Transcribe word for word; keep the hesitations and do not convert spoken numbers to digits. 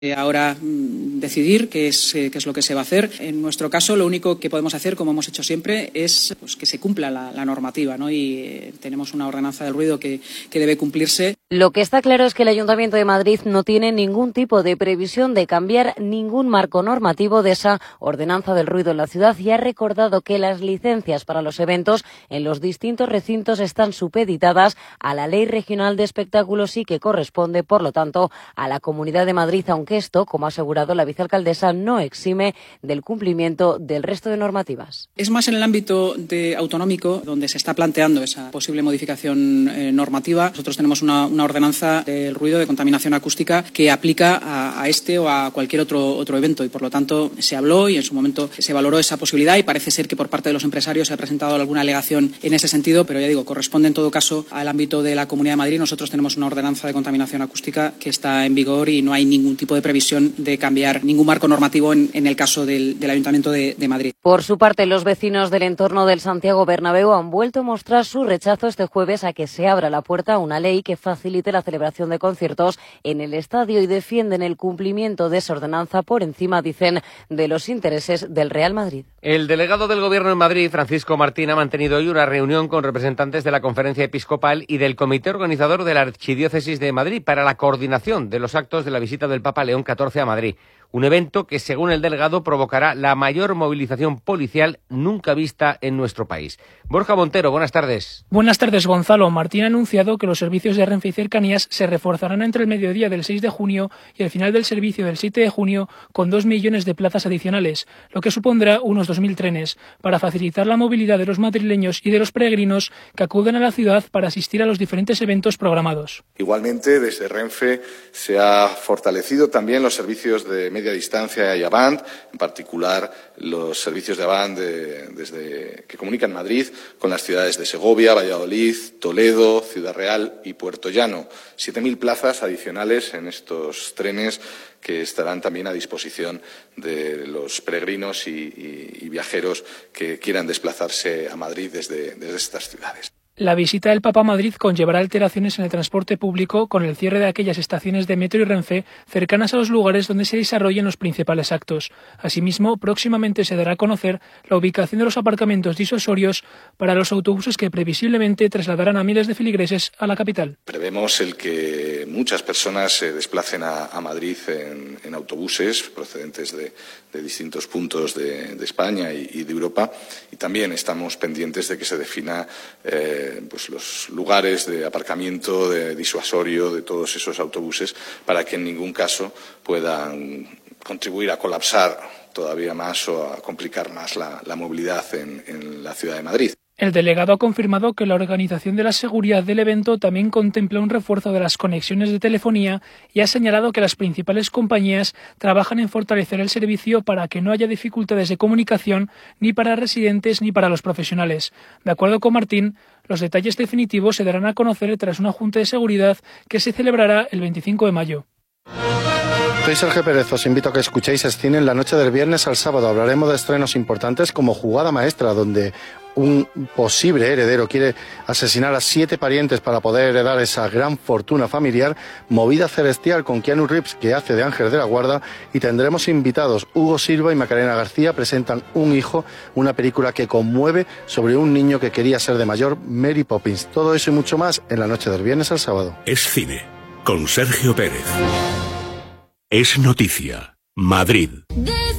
Ahora mmm, decidir qué es, eh, qué es lo que se va a hacer. En nuestro caso, lo único que podemos hacer, como hemos hecho siempre, es pues, que se cumpla la, la normativa, ¿no? Y eh, tenemos una ordenanza del ruido que, que debe cumplirse. Lo que está claro es que el Ayuntamiento de Madrid no tiene ningún tipo de previsión de cambiar ningún marco normativo de esa ordenanza del ruido en la ciudad y ha recordado que las licencias para los eventos en los distintos recintos están supeditadas a la Ley Regional de Espectáculos y que corresponde, por lo tanto, a la Comunidad de Madrid, aunque esto, como ha asegurado la vicealcaldesa, no exime del cumplimiento del resto de normativas. Es más en el ámbito de autonómico donde se está planteando esa posible modificación eh, normativa. Nosotros tenemos una, una ordenanza del ruido de contaminación acústica que aplica a, a este o a cualquier otro, otro evento y, por lo tanto, se habló y en su momento se valoró esa posibilidad y parece ser que por parte de los empresarios se ha presentado alguna alegación en ese sentido, pero ya digo, corresponde en todo caso al ámbito de la Comunidad de Madrid. Nosotros tenemos una ordenanza de contaminación acústica que está en vigor y no hay ningún tipo de previsión de cambiar ningún marco normativo en, en el caso del, del Ayuntamiento de, de Madrid. Por su parte, los vecinos del entorno del Santiago Bernabéu han vuelto a mostrar su rechazo este jueves a que se abra la puerta a una ley que facilite la celebración de conciertos en el estadio y defienden el cumplimiento de esa ordenanza por encima, dicen, de los intereses del Real Madrid. El delegado del Gobierno en Madrid, Francisco Martín, ha mantenido hoy una reunión con representantes de la Conferencia Episcopal y del Comité Organizador de la Archidiócesis de Madrid para la coordinación de los actos de la visita del Papa León catorce a Madrid. Un evento que, según el delegado, provocará la mayor movilización policial nunca vista en nuestro país. Borja Montero, buenas tardes. Buenas tardes, Gonzalo. Martín ha anunciado que los servicios de Renfe y cercanías se reforzarán entre el mediodía del seis de junio y el final del servicio del siete de junio con dos millones de plazas adicionales, lo que supondrá unos dos mil trenes, para facilitar la movilidad de los madrileños y de los peregrinos que acuden a la ciudad para asistir a los diferentes eventos programados. Igualmente, desde Renfe se ha fortalecido también los servicios de media distancia y Avant, en particular los servicios de Avant de, desde, que comunican Madrid con las ciudades de Segovia, Valladolid, Toledo, Ciudad Real y Puerto Llano. siete mil plazas adicionales en estos trenes que estarán también a disposición de los peregrinos y, y, y viajeros que quieran desplazarse a Madrid desde, desde estas ciudades. La visita del Papa a Madrid conllevará alteraciones en el transporte público con el cierre de aquellas estaciones de metro y Renfe cercanas a los lugares donde se desarrollen los principales actos. Asimismo, próximamente se dará a conocer la ubicación de los aparcamientos disuasorios para los autobuses que previsiblemente trasladarán a miles de feligreses a la capital. Prevemos el que muchas personas se desplacen a, a Madrid en, en autobuses procedentes de, de distintos puntos de, de España y, y de Europa, y también estamos pendientes de que se defina eh, pues los lugares de aparcamiento, de disuasorio de todos esos autobuses para que en ningún caso puedan contribuir a colapsar todavía más o a complicar más la, la movilidad en, en la ciudad de Madrid. El delegado ha confirmado que la organización de la seguridad del evento también contempla un refuerzo de las conexiones de telefonía y ha señalado que las principales compañías trabajan en fortalecer el servicio para que no haya dificultades de comunicación ni para residentes ni para los profesionales. De acuerdo con Martín, los detalles definitivos se darán a conocer tras una junta de seguridad que se celebrará el veinticinco de mayo. Soy Sergio Pérez, os invito a que escuchéis Scene en la noche del viernes al sábado. Hablaremos de estrenos importantes como Jugada Maestra, donde un posible heredero quiere asesinar a siete parientes para poder heredar esa gran fortuna familiar. Movida Celestial con Keanu Reeves, que hace de Ángel de la Guarda, y tendremos invitados. Hugo Silva y Macarena García presentan Un hijo, una película que conmueve sobre un niño que quería ser de mayor, Mary Poppins. Todo eso y mucho más en la noche del viernes al sábado. Es Cine, con Sergio Pérez. Es noticia, Madrid.